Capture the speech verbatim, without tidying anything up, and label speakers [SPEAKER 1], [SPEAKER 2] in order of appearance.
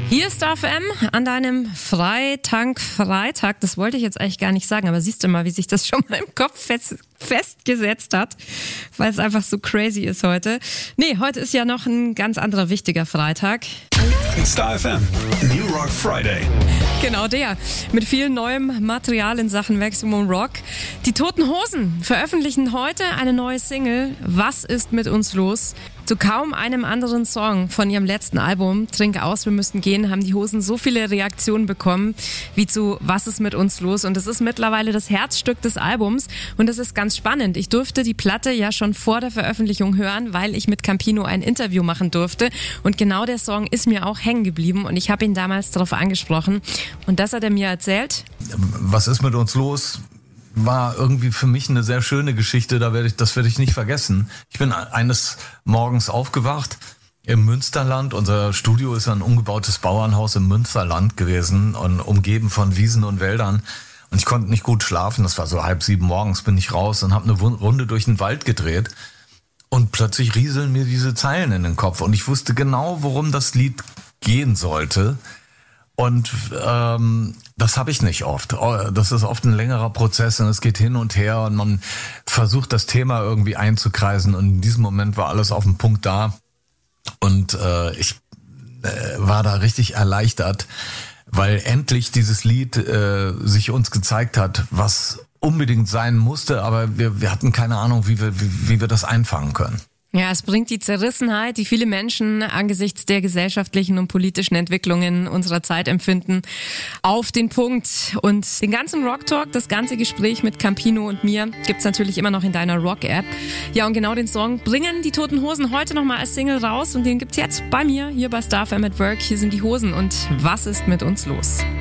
[SPEAKER 1] Hier ist Star F M an deinem Freitag-Freitag. Das wollte ich jetzt eigentlich gar nicht sagen, aber siehst du mal, wie sich das schon mal im Kopf fest, festgesetzt hat, weil es einfach so crazy ist heute. Nee, heute ist ja noch ein ganz anderer wichtiger Freitag.
[SPEAKER 2] Star F M, New Rock Friday.
[SPEAKER 1] Genau der, mit viel neuem Material in Sachen Maximum Rock. Die Toten Hosen veröffentlichen heute eine neue Single, Was ist mit uns los? Zu kaum einem anderen Song von ihrem letzten Album, Trink aus, wir müssen gehen, haben die Hosen so viele Reaktionen bekommen, wie zu Was ist mit uns los? Und es ist mittlerweile das Herzstück des Albums und das ist ganz spannend. Ich durfte die Platte ja schon vor der Veröffentlichung hören, weil ich mit Campino ein Interview machen durfte und genau der Song ist mir auch hängen geblieben und ich habe ihn damals darauf angesprochen und das hat er mir erzählt.
[SPEAKER 3] Was ist mit uns los? War irgendwie für mich eine sehr schöne Geschichte, da werde ich, das werde ich nicht vergessen. Ich bin eines Morgens aufgewacht im Münsterland. Unser Studio ist ein umgebautes Bauernhaus im Münsterland gewesen und umgeben von Wiesen und Wäldern. Und ich konnte nicht gut schlafen. Das war so halb sieben morgens, bin ich raus und habe eine Runde durch den Wald gedreht. Und plötzlich rieseln mir diese Zeilen in den Kopf. Und ich wusste genau, worum das Lied gehen sollte. Und ähm, das habe ich nicht oft. Das ist oft ein längerer Prozess und es geht hin und her und man versucht das Thema irgendwie einzukreisen und in diesem Moment war alles auf dem Punkt da und äh, ich äh, war da richtig erleichtert, weil endlich dieses Lied äh, sich uns gezeigt hat, was unbedingt sein musste, aber wir, wir hatten keine Ahnung, wie wir, wie, wie wir das einfangen können.
[SPEAKER 1] Ja, es bringt die Zerrissenheit, die viele Menschen angesichts der gesellschaftlichen und politischen Entwicklungen unserer Zeit empfinden, auf den Punkt. Und den ganzen Rock Talk, das ganze Gespräch mit Campino und mir gibt's natürlich immer noch in deiner Rock-App. Ja, und genau den Song bringen die Toten Hosen heute nochmal als Single raus und den gibt's jetzt bei mir hier bei Star F M at Work. Hier sind die Hosen und was ist mit uns los?